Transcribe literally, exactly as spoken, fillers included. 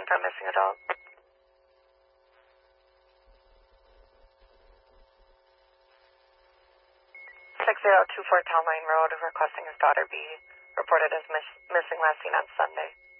looking for a missing adult. six zero two four Town Line Road, requesting his daughter be reported as miss- missing last seen on Sunday.